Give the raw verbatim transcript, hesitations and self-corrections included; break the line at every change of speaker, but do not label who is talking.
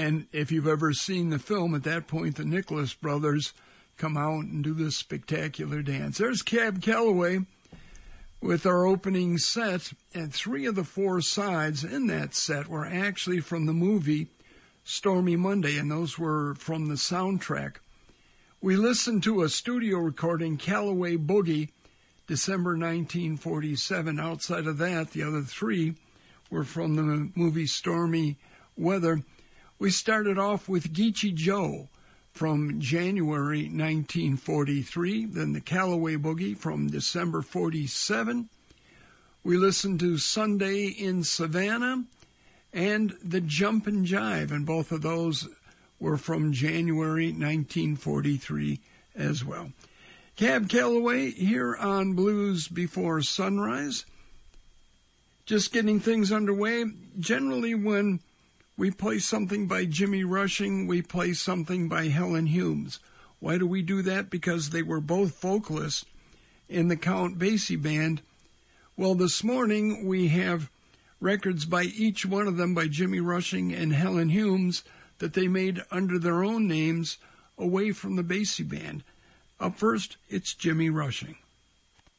And if you've ever seen the film, at that point, the Nicholas brothers come out and do this spectacular dance. There's Cab Calloway with our opening set, and three of the four sides in that set were actually from the movie Stormy Monday, and those were from the soundtrack. We listened to a studio recording, Calloway Boogie, December nineteen forty-seven. Outside of that, the other three were from the movie Stormy Weather. We started off with Geechee Joe from January nineteen forty-three, then the Calloway Boogie from December forty-seven. We listened to Sunday in Savannah and the Jumpin' Jive, and both of those were from January nineteen forty-three as well. Cab Calloway here on Blues Before Sunrise. Just getting things underway. Generally, when we play something by Jimmy Rushing, we play something by Helen Humes. Why do we do that? Because they were both vocalists in the Count Basie Band. Well, this morning we have records by each one of them, by Jimmy Rushing and Helen Humes, that they made under their own names away from the Basie Band. Up first, it's Jimmy Rushing.